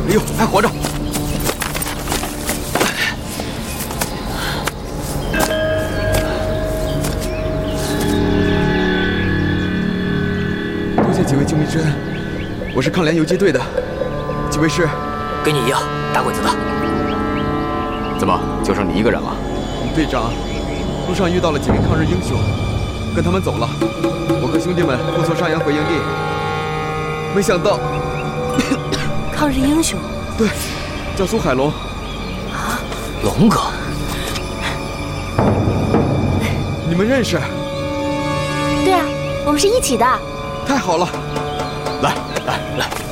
哎呦，还活着！多谢几位救命之恩，我是抗联游击队的。几位是？ 跟你一样，打鬼子的。 怎么就剩你一个人了？ 队长，路上遇到了几名抗日英雄，跟他们走了。我和兄弟们护送上阳回营地，没想到， 抗日英雄？ 对，叫苏海龙。 啊， 龙哥， 你们认识？ 对啊，我们是一起的。 太好了， 来来来。